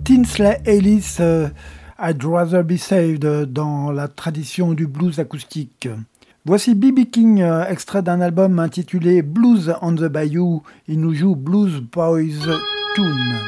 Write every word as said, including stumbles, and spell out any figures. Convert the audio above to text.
Tinsley Ellis, euh, I'd Rather Be Saved, euh, dans la tradition du blues acoustique. Voici B B King, euh, extrait d'un album intitulé Blues on the Bayou. Il nous joue Blues Boys Tune.